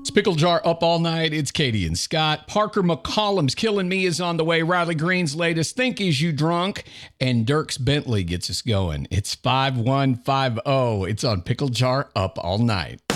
It's Pickle Jar up all night. It's Katie and Scott. Parker McCollum's Killing Me is on the way. Riley Green's latest Think Is You Drunk. And Dirks Bentley gets us going. It's 5150. It's on Pickle Jar up all night.